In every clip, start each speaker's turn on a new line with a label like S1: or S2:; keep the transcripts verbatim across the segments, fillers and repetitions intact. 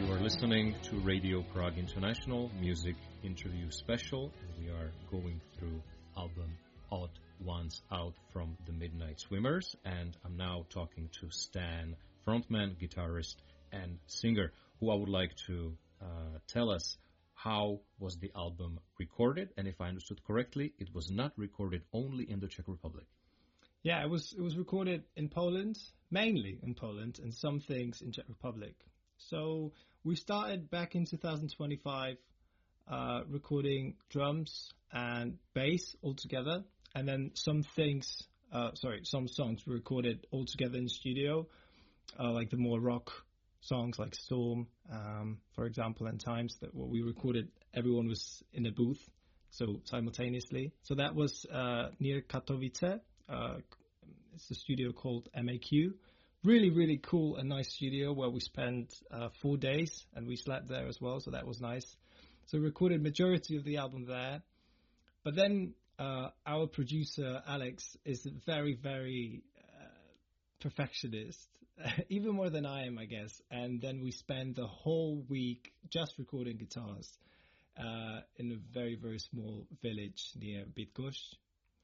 S1: You are listening to Radio Prague International Music Interview Special, and we are going through album Odd Ones Out from the Midnight Swimmers, and I'm now talking to Stan, frontman, guitarist, and singer, who I would like to uh, tell us how was the album recorded, and if I understood correctly, it was not recorded only in the Czech Republic.
S2: Yeah, it was it was recorded in Poland, mainly in Poland, and some things in Czech Republic. So we started back in two thousand twenty-five uh, recording drums and bass all together, and then some things, uh, sorry, some songs were recorded all together in studio, uh, like the more rock songs like Storm, um, for example, and times that what we recorded, everyone was in a booth, so simultaneously. So that was uh, near Katowice. Uh, it's a studio called M A Q. Really, really cool and nice studio where we spent uh, four days and we slept there as well, so that was nice. So we recorded majority of the album there. But then uh, our producer, Alex, is very, very uh, perfectionist, even more than I am, I guess. And then we spent the whole week just recording guitars uh, in a very, very small village near Bydgoszcz.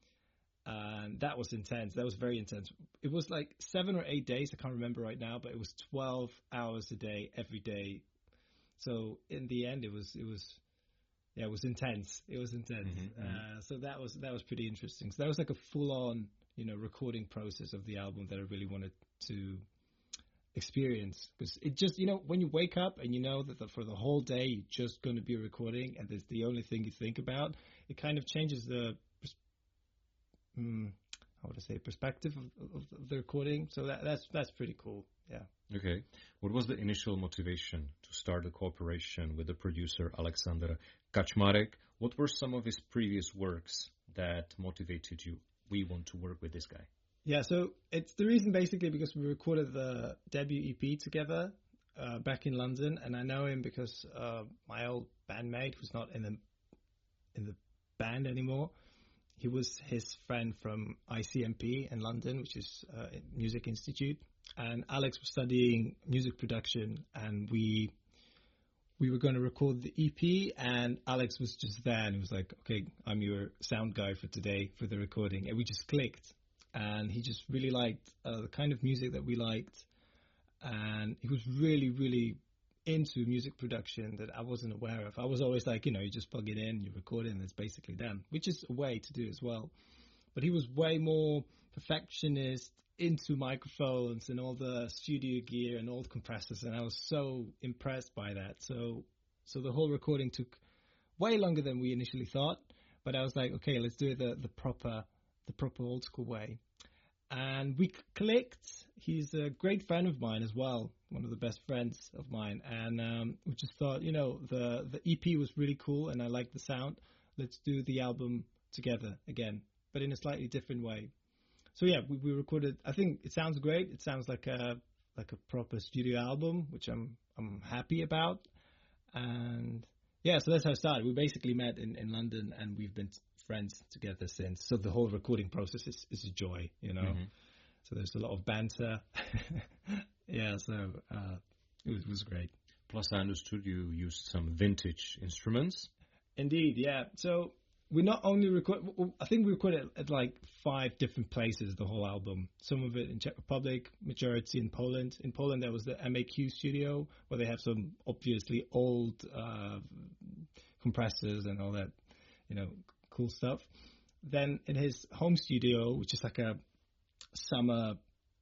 S2: And that was intense. That was very intense. It was like seven or eight days. I can't remember right now, but it was twelve hours a day, every day. So in the end, it was, it was, yeah, it was intense. It was intense. Mm-hmm, mm-hmm. Uh, so that was, that was pretty interesting. So that was like a full on, you know, recording process of the album that I really wanted to experience. Because it just, you know, when you wake up and you know that the, for the whole day, you're just going to be recording and it's the only thing you think about, it kind of changes the, Mm, how would I say, perspective of, of, of the recording. So that, that's that's pretty cool. Yeah.
S1: Okay. What was the initial motivation to start the cooperation with the producer Alexander Kaczmarek? What were some of his previous works that motivated you? We want to work with this guy.
S2: Yeah. So it's the reason basically because we recorded the debut E P together uh, back in London, and I know him because uh, my old bandmate, who's not in the in the band anymore. He was his friend from I C M P in London, which is a uh, music institute. And Alex was studying music production, and we we were going to record the E P, and Alex was just there, and he was like, okay, I'm your sound guy for today for the recording. And we just clicked. And he just really liked uh, the kind of music that we liked. And he was really, really into music production that I wasn't aware of. I was always like, you know, you just plug it in, you record it, and it's basically done, which is a way to do as well. But he was way more perfectionist, into microphones and all the studio gear and old compressors, and I was so impressed by that. So, so the whole recording took way longer than we initially thought. But I was like, okay, let's do it the, the proper, the proper old school way. And we clicked. He's a great friend of mine as well, one of the best friends of mine. And um, we just thought, you know, the, the E P was really cool and I liked the sound. Let's do the album together again, but in a slightly different way. So yeah, we, we recorded. I think it sounds great. It sounds like a like a proper studio album, which I'm I'm happy about. And yeah, so that's how it started. We basically met in, in London, and we've been friends together since. So the whole recording process is, is a joy, you know. Mm-hmm. So there's a lot of banter. yeah, so uh, it was, was great.
S1: Plus, I understood you used some vintage instruments.
S2: Indeed, yeah. So we not only record, I think we recorded at, at like five different places, the whole album. Some of it in Czech Republic, majority in Poland. In Poland, there was the M A Q studio, where they have some obviously old uh, compressors and all that, you know, cool stuff. Then in his home studio, which is like a summer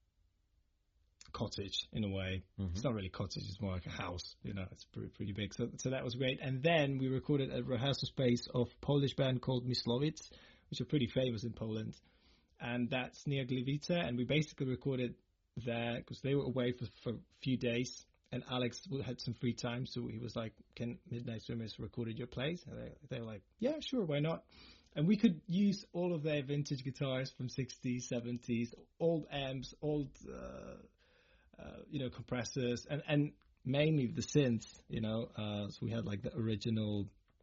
S2: cottage in a way. Mm-hmm. It's not really a cottage, it's more like a house, you know, it's pretty, pretty big. So so that was great. And then we recorded a rehearsal space of a Polish band called Myslowice, which are pretty famous in Poland. And that's near Gliwice. And we basically recorded there because they were away for, for a few days. And Alex had some free time, so he was like, can Midnight Swimmers record at your place? And they, they were like, yeah, sure, why not? And we could use all of their vintage guitars from sixties, seventies, old amps, old, uh, uh, you know, compressors, and, and mainly the synths, you know. Uh, so we had like the original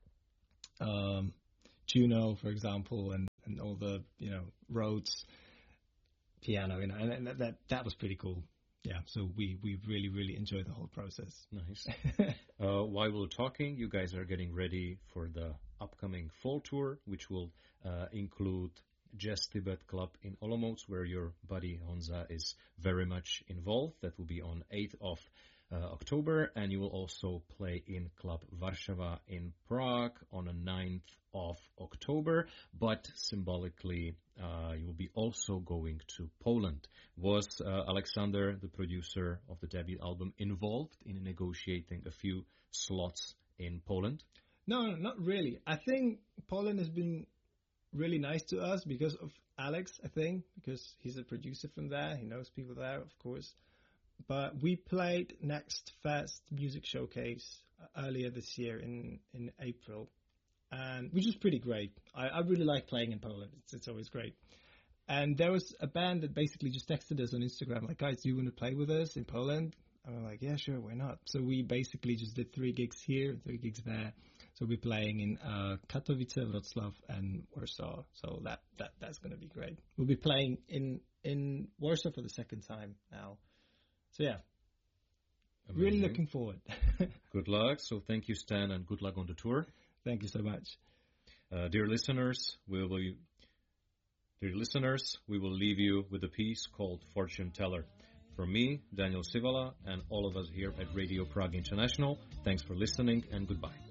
S2: um, Juno, for example, and, and all the, you know, Rhodes piano, you know, and, and that, that that was pretty cool. yeah, so we, we really, really enjoy the whole process.
S1: Nice. uh, while we're talking, you guys are getting ready for the upcoming fall tour, which will uh, include Jazz Tibet Club in Olomouc, where your buddy Honza is very much involved. That will be on eighth of uh, October, and you will also play in Club Warszawa in Prague on the ninth of October, but symbolically uh, you will be also going to Poland. Was uh, Alexander, the producer of the debut album, involved in negotiating a few slots in Poland?
S2: No, not really. I think Poland has been really nice to us because of Alex, I think, because he's a producer from there. He knows people there, of course. But we played Next Fest Music Showcase earlier this year in, in April, and which was pretty great. I, I really like playing in Poland. It's, it's always great. And there was a band that basically just texted us on Instagram, like, guys, do you want to play with us in Poland? And we're like, yeah, sure, why not? So we basically just did three gigs here, three gigs there. So we're playing in uh, Katowice, Wrocław, and Warsaw. So that, that that's going to be great. We'll be playing in, in Warsaw for the second time now. So yeah, Amazing. Really looking forward.
S1: Good luck. So thank you, Stan, and good luck on the tour.
S2: Thank you so much.
S1: Uh, dear listeners, we will, dear listeners, we will leave you with a piece called Fortune Teller. From me, Daniel Sivala, and all of us here at Radio Prague International, thanks for listening and goodbye.